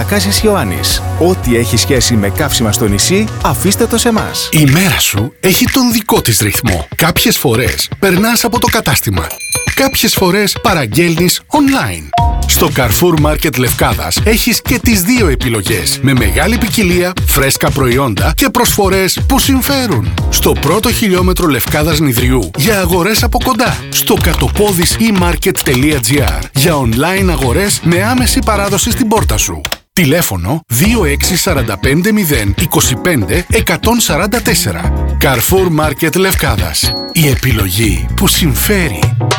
Λακάσης Ιωάννης. Ό,τι έχει σχέση με καύσιμα στο νησί, αφήστε το σε εμάς. Η μέρα σου έχει τον δικό της ρυθμό. Κάποιες φορές περνάς από το κατάστημα. Κάποιες φορές παραγγέλνεις online. Στο Carrefour Market Λευκάδας έχεις και τις δύο επιλογές, με μεγάλη ποικιλία, φρέσκα προϊόντα και προσφορές που συμφέρουν. Στο πρώτο χιλιόμετρο Λευκάδας Νηδριού για αγορές από κοντά. Στο κατοπόδης eMarket.gr για online αγορές με άμεση παράδοση στην πόρτα σου. Τηλέφωνο 2645 025 144. Carrefour Market Λευκάδας. Η επιλογή που συμφέρει.